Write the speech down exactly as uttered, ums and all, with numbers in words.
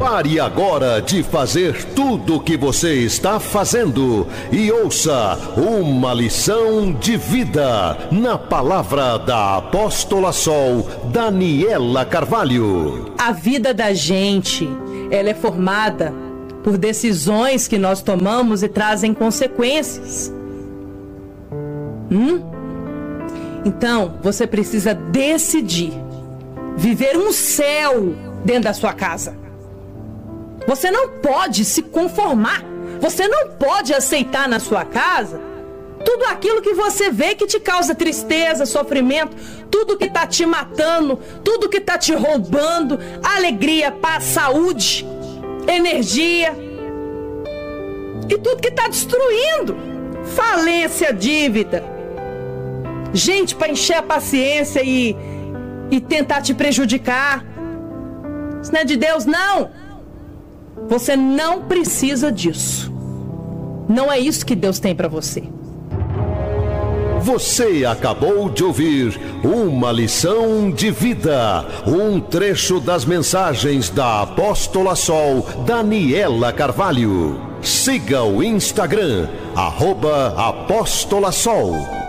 Pare agora de fazer tudo o que você está fazendo e ouça uma lição de vida na palavra da Apóstola Sol Daniela Carvalho. A vida da gente, ela é formada por decisões que nós tomamos e trazem consequências. Hum? Então, você precisa decidir viver um céu dentro da sua casa. Você não pode se conformar. Você não pode aceitar na sua casa tudo aquilo que você vê que te causa tristeza, sofrimento, tudo que está te matando, tudo que está te roubando alegria, paz, saúde, energia e tudo que está destruindo. Falência, dívida. Gente para encher a paciência e, e tentar te prejudicar. Isso não é de Deus, não. Você não precisa disso. Não é isso que Deus tem para você. Você acabou de ouvir uma lição de vida, um trecho das mensagens da Apóstola Sol Daniela Carvalho. Siga o Instagram, arroba Apóstola Sol.